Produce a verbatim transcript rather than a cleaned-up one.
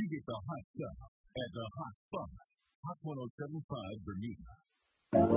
get the hot stuff at the hot spot. Hot one oh seven point five Bermuda.